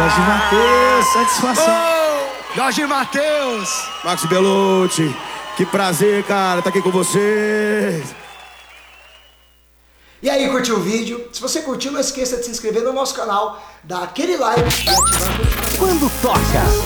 Jorge Mateus, satisfação. Jorge Mateus. Max Belucci, que prazer, cara, estar aqui com vocês. E aí, curtiu o vídeo? Se você curtiu, não esqueça de se inscrever no nosso canal, dar aquele like e ativar a notificação. Quando toca